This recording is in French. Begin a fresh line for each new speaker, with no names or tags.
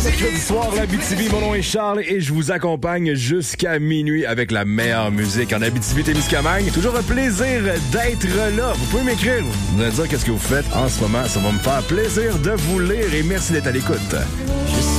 Mercredi soir, la BTB, mon nom est Charles et je vous accompagne jusqu'à minuit avec la meilleure musique en Abitibi-Témiscamingue. Toujours un plaisir d'être là. Vous pouvez m'écrire, vous me dire qu'est-ce que vous faites en ce moment. Ça va me faire plaisir de vous lire et merci d'être à l'écoute.